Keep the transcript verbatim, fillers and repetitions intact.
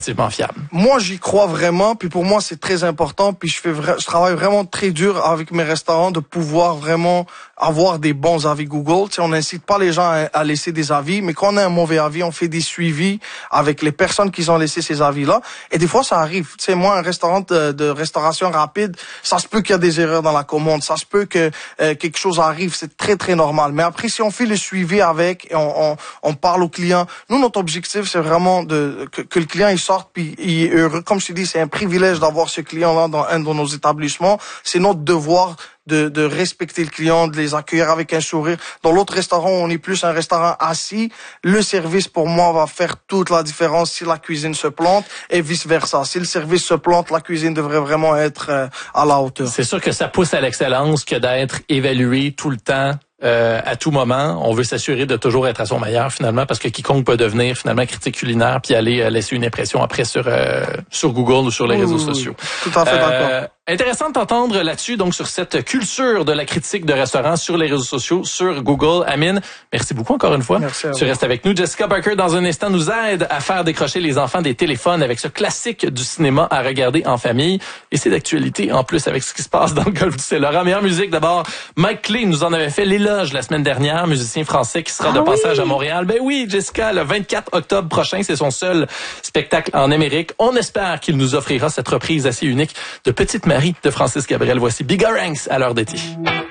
fiable. Moi, j'y crois vraiment, puis pour moi, c'est très important, puis je fais vra- je travaille vraiment très dur avec mes restaurants de pouvoir vraiment avoir des bons avis Google. Tu sais, on n'incite pas les gens à, à laisser des avis, mais quand on a un mauvais avis, on fait des suivis avec les personnes qui ont laissé ces avis-là, et des fois, ça arrive. Tu sais, moi, un restaurant de, de restauration rapide, ça se peut qu'il y a des erreurs dans la commande, ça se peut que euh, quelque chose arrive, c'est très, très normal. Mais après, si on fait le suivi avec, et on, on, on parle au client, nous, notre objectif, c'est vraiment de que, que le client, il sorte puis il est heureux. Comme je te dis, c'est un privilège d'avoir ce client-là dans un de nos établissements. C'est notre devoir de, de respecter le client, de les accueillir avec un sourire. Dans l'autre restaurant, on est plus un restaurant assis. Le service, pour moi, va faire toute la différence si la cuisine se plante et vice-versa. Si le service se plante, la cuisine devrait vraiment être euh, à la hauteur. C'est sûr que ça pousse à l'excellence que d'être évalué tout le temps. Euh, à tout moment, on veut s'assurer de toujours être à son meilleur finalement, parce que quiconque peut devenir finalement critique culinaire puis aller euh, laisser une impression après sur euh, sur Google ou sur les oui, réseaux oui, sociaux. Tout à fait euh, d'accord. Intéressant de t'entendre là-dessus, donc sur cette culture de la critique de restaurants sur les réseaux sociaux, sur Google. Amine, merci beaucoup encore une fois. Merci à tu vous. restes avec nous. Jessica Barker, dans un instant, nous aide à faire décrocher les enfants des téléphones avec ce classique du cinéma à regarder en famille. Et c'est d'actualité en plus avec ce qui se passe dans le golfe du Saint-Laurent. Meilleure musique d'abord. Mike Clay nous en avait fait l'éloge la semaine dernière, musicien français qui sera ah de passage oui. à Montréal. Ben oui, Jessica, le vingt-quatre octobre prochain, c'est son seul spectacle en Amérique. On espère qu'il nous offrira cette reprise assez unique de Petite Marie de Francis Cabrel. Voici Bigger Ranks à l'heure d'été.